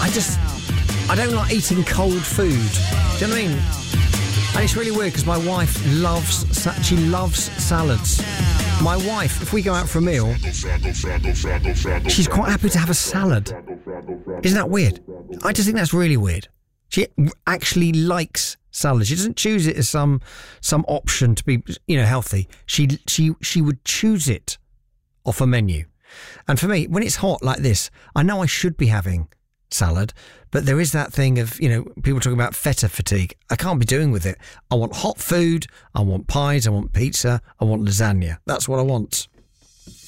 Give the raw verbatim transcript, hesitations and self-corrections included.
just, I don't like eating cold food. Do you know what I mean? And it's really weird because my wife loves, she loves salads. My wife, if we go out for a meal, she's quite happy to have a salad. Isn't that weird? I just think that's really weird. She actually likes salad. She doesn't choose it as some some option to be, you know, healthy. She she she would choose it off a menu. And for me, when it's hot like this, I know I should be having salad, but there is that thing of, you know, people talking about feta fatigue. I can't be doing with it. I want hot food. I want pies. I want pizza. I want lasagna. That's what I want.